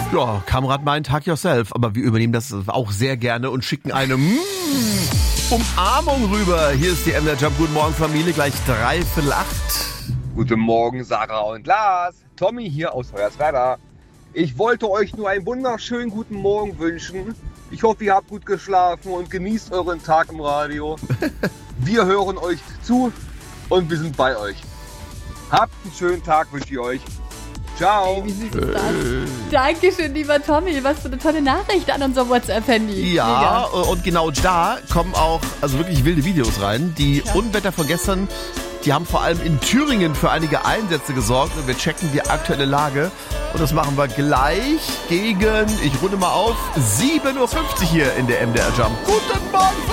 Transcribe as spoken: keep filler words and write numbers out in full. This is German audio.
Ja, Kamerad meint, hug yourself. Aber wir übernehmen das auch sehr gerne und schicken eine mm, Umarmung rüber. Hier ist die M D R Jump. Guten Morgen, Familie. Gleich dreiviertel acht. Guten Morgen, Sarah und Lars. Tommy hier aus Hoyerswerda. Ich wollte euch nur einen wunderschönen guten Morgen wünschen. Ich hoffe, ihr habt gut geschlafen und genießt euren Tag im Radio. Wir hören euch zu und wir sind bei euch. Habt einen schönen Tag, wünsche ich euch. Ciao. Wie süß ist das? Dankeschön, lieber Tommy. Was für eine tolle Nachricht an unser WhatsApp-Handy. Ja, Mega. Und genau da kommen auch also wirklich wilde Videos rein. Die ja. Unwetter von gestern, die haben vor allem in Thüringen für einige Einsätze gesorgt. Und wir checken die aktuelle Lage. Und das machen wir gleich gegen, ich runde mal auf, sieben Uhr fünfzig hier in der M D R Jump. Guten Morgen!